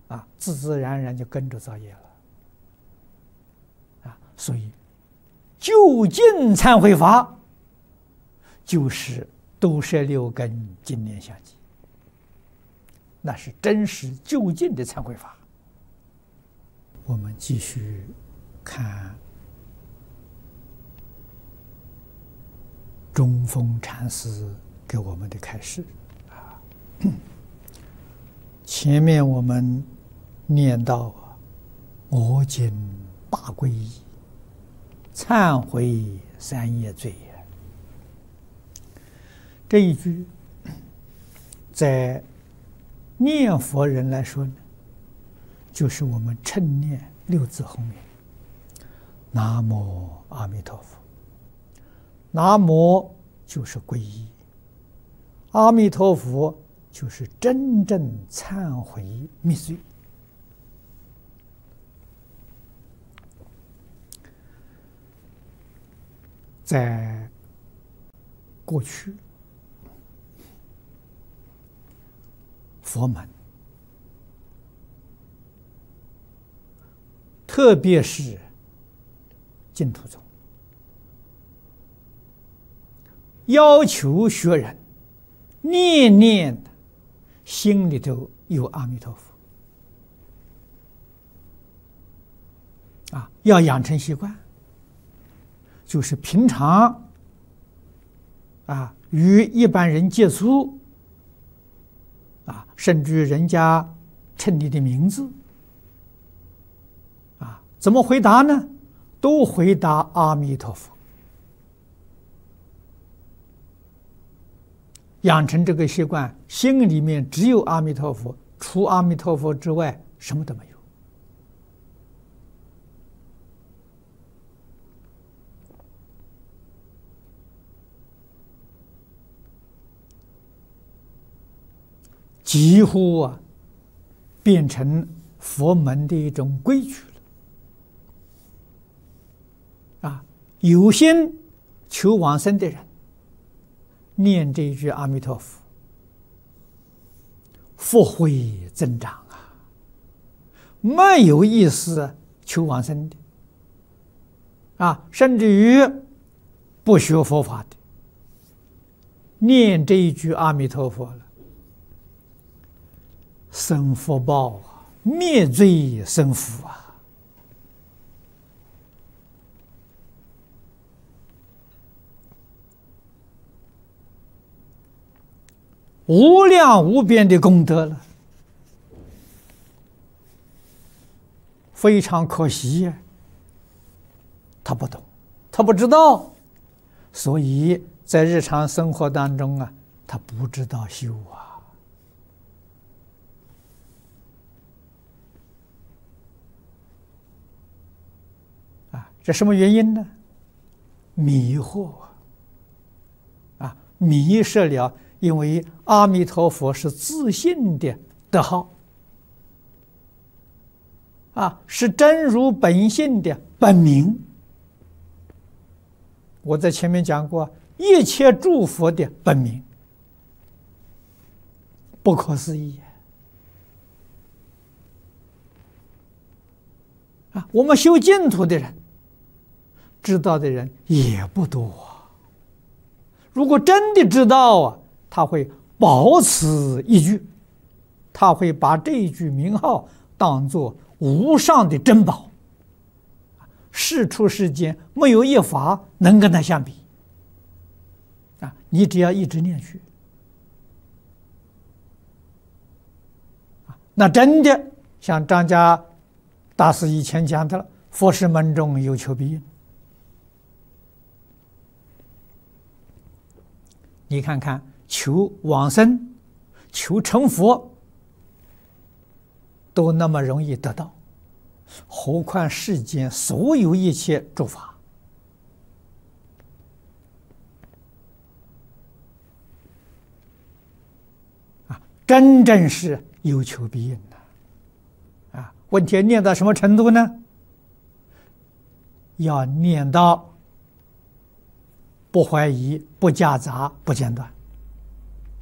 自自然然就跟着造业了所以究竟忏悔法就是都摄六根经念相继，那是真实究竟的忏悔法。我们继续看中峰禅师给我们的开示前面我们念到我今大皈依，忏悔三业罪也。这一句在念佛人来说呢，就是我们称念六字后面南无阿弥陀佛。南无就是皈依，阿弥陀佛就是真正忏悔灭罪。在过去佛门，特别是净土宗，要求学人念念心里头有阿弥陀佛要养成习惯，就是平常与一般人接触甚至人家称你的名字怎么回答呢？都回答阿弥陀佛。养成这个习惯，心里面只有阿弥陀佛，除阿弥陀佛之外什么都没有。几乎变成佛门的一种规矩了有心求往生的人念这一句阿弥陀佛，福慧增长没有意思求往生的甚至于不学佛法的念这一句阿弥陀佛了，生福报灭罪生福无量无边的功德了。非常可惜他不懂，他不知道，所以在日常生活当中他不知道修这什么原因呢？迷惑迷失了，因为阿弥陀佛是自信的德号是真如本性的本名。我在前面讲过，一切诸佛的本名，不可思议我们修净土的人知道的人也不多如果真的知道他会保此一句，他会把这一句名号当作无上的珍宝，世出世间没有一法能跟他相比你只要一直念去那真的像张家大师以前讲的了，佛事门中有求必应。你看看，求往生、求成佛都那么容易得到，何况世间所有一切诸法真正是有求必应问题念到什么程度呢？要念到不怀疑、不夹杂、不间断。